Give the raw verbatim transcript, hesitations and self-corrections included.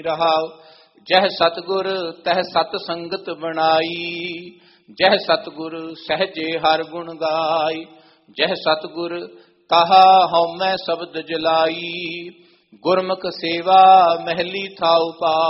ਰਹਾਉ। ਜਹ ਸਤਿਗੁਰ ਤਹ ਸਤ ਸੰਗਤ ਬਣਾਈ, ਜਹ ਸਤਿਗੁਰ ਸਹਜੇ ਹਰ ਗੁਣ ਗਾਈ। ਜਹ ਸਤਿਗੁਰ ਕਹਾ ਹਉਮੈ ਸ਼ਬਦ ਜਲਾਈ, ਗੁਰਮੁਖ ਸੇਵਾ ਮਹਿਲੀ ਥਾਉ ਪਾ।